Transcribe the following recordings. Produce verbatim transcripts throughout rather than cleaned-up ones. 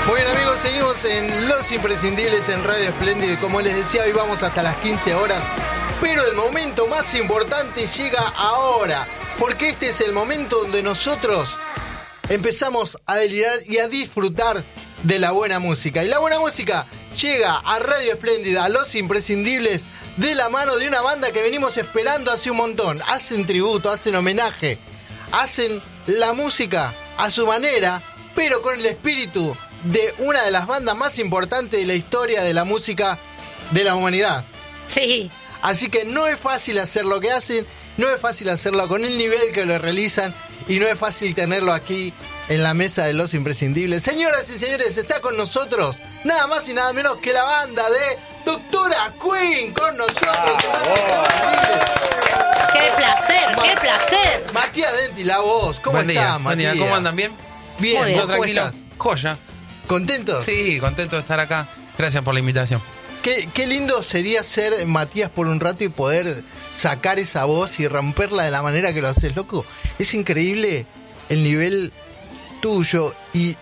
Muy bien, amigos, seguimos en Los Imprescindibles en Radio Espléndida y como les decía, hoy vamos hasta las quince horas, pero el momento más importante llega ahora, porque este es el momento donde nosotros empezamos a delirar y a disfrutar de la buena música. Y la buena música llega a Radio Espléndida, a Los Imprescindibles, de la mano de una banda que venimos esperando hace un montón. Hacen tributo, hacen homenaje, hacen la música a su manera, pero con el espíritu de una de las bandas más importantes de la historia de la música de la humanidad. Sí. Así que no es fácil hacer lo que hacen, no es fácil hacerlo con el nivel que lo realizan y no es fácil tenerlo aquí en la mesa de Los Imprescindibles. Señoras y señores, está con nosotros nada más y nada menos que la banda de Doctora Queen con nosotros. ¡Qué placer, Ma- qué placer! Matías Denti, la voz. ¿Cómo Buen día, estás, buen día. Matías? ¿Cómo andan? ¿Bien? Bien, Muy bien. ¿vos ¿Todo cómo tranquilo? estás? Joya. ¿Contentos? Sí, contento de estar acá. Gracias por la invitación. Qué, qué lindo sería ser Matías por un rato y poder sacar esa voz y romperla de la manera que lo haces, loco. Es increíble el nivel tuyo y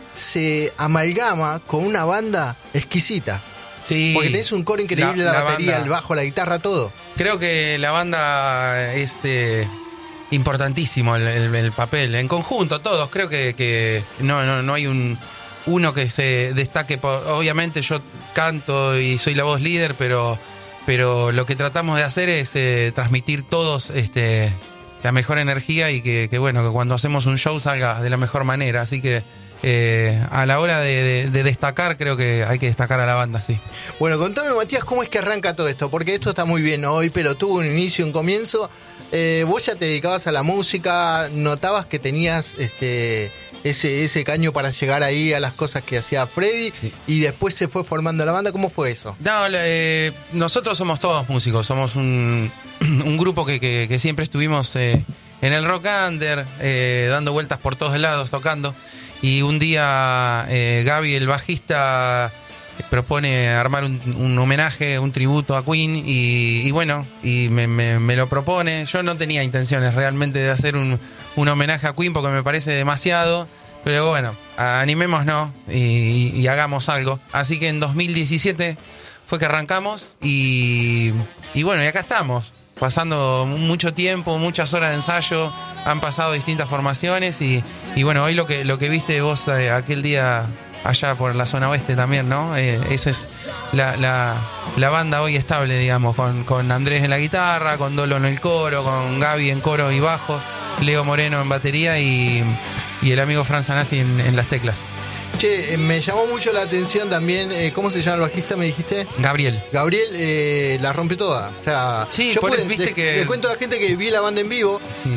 se amalgama con una banda exquisita. Sí. Porque tenés un coro increíble, la, La- la batería, banda. el bajo, la guitarra, todo. Creo que la banda es eh, importantísimo el, el- el papel. En conjunto, todos. Creo que, que no, no, no hay un uno que se destaque. Por, obviamente yo canto y soy la voz líder, pero, pero lo que tratamos de hacer es eh, transmitir todos este, la mejor energía y que, que, bueno, que cuando hacemos un show salga de la mejor manera. Así que eh, a la hora de, de- de destacar, creo que hay que destacar a la banda, sí. Bueno, contame, Matías, ¿cómo es que arranca todo esto? Porque esto está muy bien hoy, pero tuvo un inicio, un comienzo. Eh, vos ya te dedicabas a la música, notabas que tenías este ese, ese caño para llegar ahí a las cosas que hacía Freddy, Sí. y después se fue formando la banda. ¿Cómo fue eso? No, eh, nosotros somos todos músicos, somos un, un grupo que, que- que siempre estuvimos eh, en el rock under, eh, dando vueltas por todos lados, tocando. Y un día eh, Gaby, el bajista, propone armar un, un homenaje, un tributo a Queen y, y bueno, y me, me- me lo propone. Yo no tenía intenciones realmente de hacer un, un homenaje a Queen porque me parece demasiado, pero bueno, animémonos y, y hagamos algo. Así que en dos mil diecisiete fue que arrancamos y, y bueno, y acá estamos, pasando mucho tiempo, muchas horas de ensayo, han pasado distintas formaciones y, y bueno, hoy lo que, lo que viste vos eh, aquel día allá por la zona oeste también, ¿no? Eh, esa es la, la, la banda hoy estable, digamos, con, con Andrés en la guitarra, con Dolo en el coro, con Gaby en coro y bajo, Leo Moreno en batería y, y el amigo Fran Sanasi en, en las teclas. Che, eh, me llamó mucho la atención también, eh, ¿cómo se llama el bajista, me dijiste? Gabriel. Gabriel eh, la rompió toda. O sea, Sí, yo por pude- eso, viste le, que- le cuento a la gente que vi la banda en vivo Sí.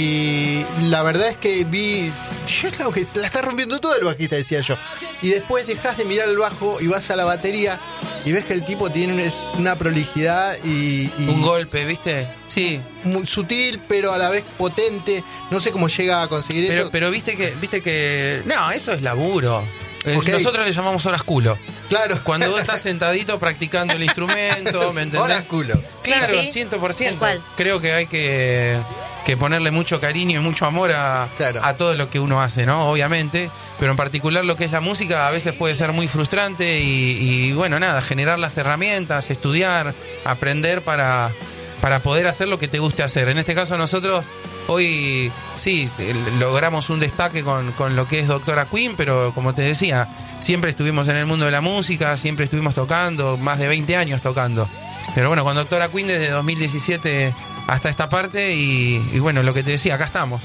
y la verdad es que vi. Yo creo que la está rompiendo todo el bajista, decía yo. Y después dejas de mirar el bajo y vas a la batería y ves que el tipo tiene una, una prolijidad y, y Un golpe, ¿viste? Sí. muy sutil, pero a la vez potente. No sé cómo llega a conseguir Pero, eso. pero viste que, viste que. No, eso es laburo. Eh, Ok. Nosotros le llamamos horas culo. Claro. Cuando vos estás sentadito practicando el instrumento, ¿me entendés? Ahora culo. Claro, Sí, sí. cien por ciento. Tal cual. Creo que hay que, que ponerle mucho cariño y mucho amor a, Claro. a todo lo que uno hace, ¿no? Obviamente. Pero en particular lo que es la música a veces puede ser muy frustrante y, y bueno, nada, generar las herramientas, estudiar, aprender para, para poder hacer lo que te guste hacer. En este caso nosotros hoy sí eh, logramos un destaque con, con lo que es Doctora Queen, pero como te decía, siempre estuvimos en el mundo de la música, siempre estuvimos tocando, más de veinte años tocando. Pero bueno, con Doctora Queen desde dos mil diecisiete hasta esta parte y, y bueno, lo que te decía, acá estamos.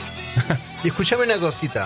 Y escuchame una cosita.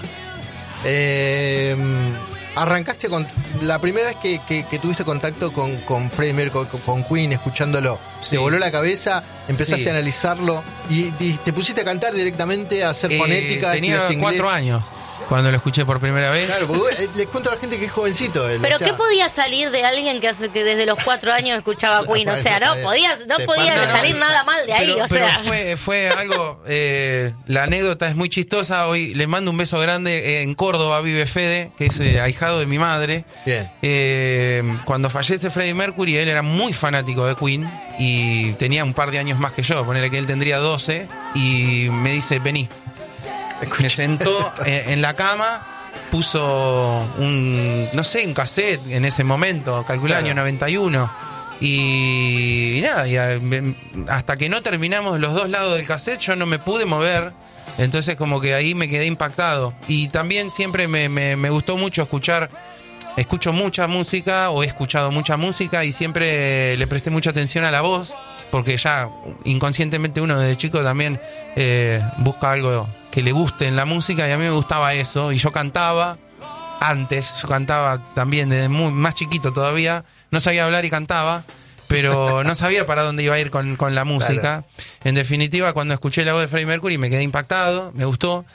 Eh, arrancaste con. La primera vez que, que- que tuviste contacto con, con Freddie Mercury, con, con Queen, escuchándolo, Sí. te voló la cabeza, empezaste Sí. a analizarlo y, y te pusiste a cantar directamente, a hacer Eh, fonética. tenía estudiaste cuatro inglés. años cuando lo escuché por primera vez. Claro, porque eh, les cuento a la gente que es jovencito. Él, Pero o sea, ¿qué podía salir de alguien que, hace, que desde los cuatro años escuchaba Queen? O sea, no podía, no Te podía falta- salir nada mal de ahí. Pero, o sea, pero fue, fue algo, eh, la anécdota es muy chistosa. Hoy le mando un beso grande. eh, En Córdoba vive Fede, que es eh, ahijado de mi madre. Bien. Eh, cuando fallece Freddie Mercury, él era muy fanático de Queen y tenía un par de años más que yo, ponele que él tendría doce, y me dice, vení. Me sentó eh, en la cama puso un, no sé, un cassette en ese momento, calculé Claro. año noventa y uno. Y, y nada, y a- hasta que no terminamos los dos lados del cassette yo no me pude mover. Entonces como que ahí me quedé impactado. Y también siempre me, me, me gustó mucho escuchar, escucho mucha música o he escuchado mucha música y siempre le presté mucha atención a la voz, porque ya inconscientemente uno desde chico también eh, busca algo que le guste en la música, y a mí me gustaba eso, y yo cantaba antes, yo cantaba también desde muy, más chiquito todavía, no sabía hablar y cantaba, pero no sabía para dónde iba a ir con, con la música. Claro. En definitiva, cuando escuché la voz de Freddie Mercury me quedé impactado, me gustó,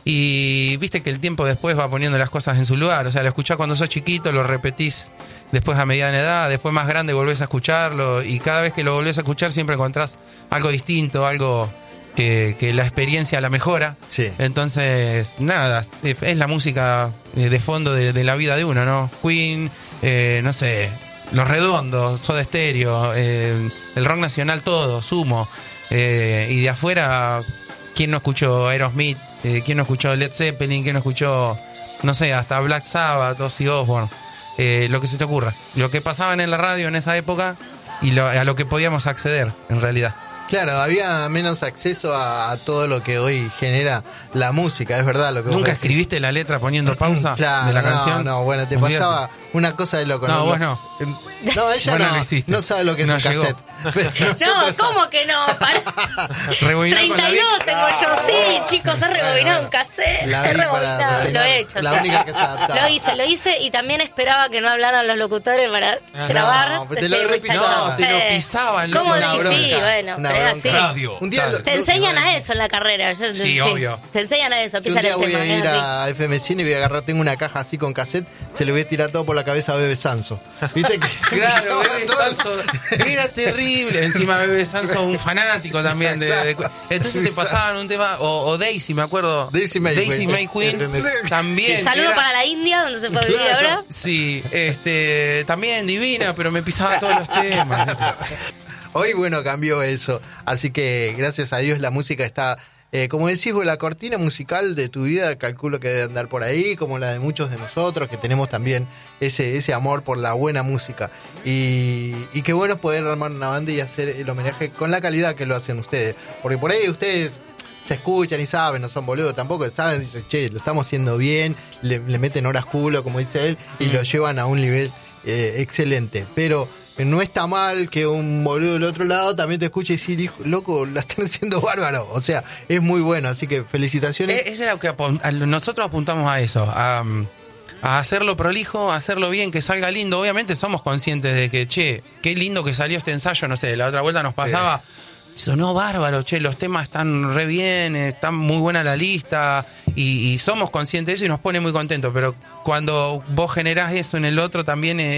y viste que el tiempo después va poniendo las cosas en su lugar. O sea, lo escuchás cuando sos chiquito, lo repetís después a mediana edad, después más grande volvés a escucharlo, y cada vez que lo volvés a escuchar siempre encontrás algo distinto, algo que, que la experiencia la mejora. Sí. Entonces, nada, es la música de fondo de, de la vida de uno, ¿no? Queen, eh, no sé, Los Redondos, Soda Stereo, eh, el rock nacional, todo, Sumo. Eh, y de afuera, ¿quién no escuchó Aerosmith? Eh, ¿Quién no escuchó Led Zeppelin? ¿Quién no escuchó, no sé, hasta Black Sabbath, Ozzy Osbourne? Eh, lo que se te ocurra. Lo que pasaban en la radio en esa época y lo, a lo que podíamos acceder, en realidad. Claro, había menos acceso a, a todo lo que hoy genera la música, es verdad lo que vos ¿Nunca decís. escribiste la letra poniendo pausa Claro, de la no, canción? no, bueno, te Olvídate. pasaba una cosa de loco. No, lo- vos no. No, ella Vos no no, lo hiciste. no sabe lo que es No un llegó. cassette. Pero No, nosotros- ¿cómo que no? Para- Rebobinar con la treinta y dos vi- tengo yo, sí, chicos, he rebobinado bueno. un cassette, La he vi para rebobinado, lo rebobinar. he hecho. La sí. única que se adaptaba. Lo hice, lo hice y también esperaba que no hablaran los locutores para grabar. no, pues te lo Sí, repisaban. muchachos. No, te lo Eh, pisaban, ¿Cómo una di- bronca, sí, bueno, una pero es bronca. así. Radio. Un día Claro. lo- Te enseñan a eso en la carrera. Yo- Sí, obvio. Te enseñan a eso, a Yo un pisar día el voy tema. a es ir así. a F M Cine y voy a agarrar, tengo una caja así con cassette, se le voy a tirar todo por la cabeza a Bebe Sanso. ¿Viste que Claro, empezaban Bebe todos- Sanso era terrible. Encima Bebe Sanso, un fanático también de, de- entonces te pasaban un tema, o, o Daisy, me acuerdo. Daisy May Daisy Queen. May Queen también. Saludo era- para la India, donde se fue a vivir Claro. ahora. Sí, este, también divina, pero me pisaba todos los temas. Hoy, bueno, cambió eso. Así que, gracias a Dios, la música está... eh, como decís vos, la cortina musical de tu vida calculo que debe andar por ahí, como la de muchos de nosotros, que tenemos también ese, ese amor por la buena música. Y, y qué bueno es poder armar una banda y hacer el homenaje con la calidad que lo hacen ustedes. Porque por ahí ustedes se escuchan y saben, no son boludos, tampoco saben, dicen, che, lo estamos haciendo bien, le, le meten horas culo, como dice él, y lo llevan a un nivel eh, excelente. Pero no está mal que un boludo del otro lado también te escuche y decir, "Hijo, loco, la están haciendo bárbaro". O sea, es muy bueno, así que felicitaciones. Es, es lo que apun- a- nosotros apuntamos a eso, a, a hacerlo prolijo, a hacerlo bien, que salga lindo. Obviamente somos conscientes de que, che, qué lindo que salió este ensayo, no sé, la otra vuelta nos pasaba, sonó bárbaro, che, los temas están re bien, está muy buena la lista, y, y somos conscientes de eso y nos pone muy contentos, pero cuando vos generás eso en el otro también... eh,